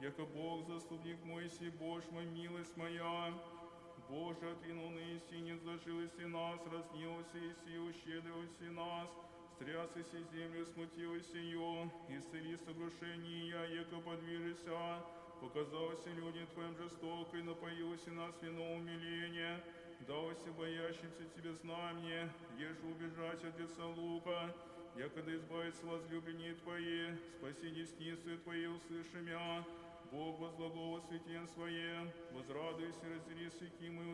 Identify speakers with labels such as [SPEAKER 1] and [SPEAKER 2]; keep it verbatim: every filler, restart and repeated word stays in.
[SPEAKER 1] яко Бог заступник мой, си Божь мой, милость моя. Боже, отвинул на истине, зажились и нас, разнился и си, ущедривался и нас, стрясась и землю, смутилась ее, исцели согрушения, яко подвижися, показался людям Твоим жестоко, и напоился нас вино умиления, дався боящимся Тебе знамение, еже убежать от лица лука, якогда избавится возлюбленные Твои, спаси десницу Твоей, услыши мя, Бог возлагого святен Свое, возрадуйся, раздели свяки мою